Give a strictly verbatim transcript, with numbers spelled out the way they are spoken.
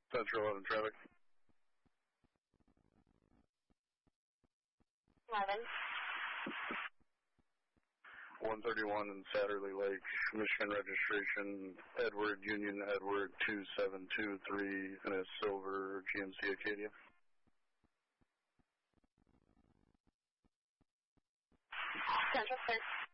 Central eleven traffic. eleven. one thirty-one in Satterley Lake, Michigan registration, Edward Union Edward two seven two three, and a silver G M C Acadia. Central six.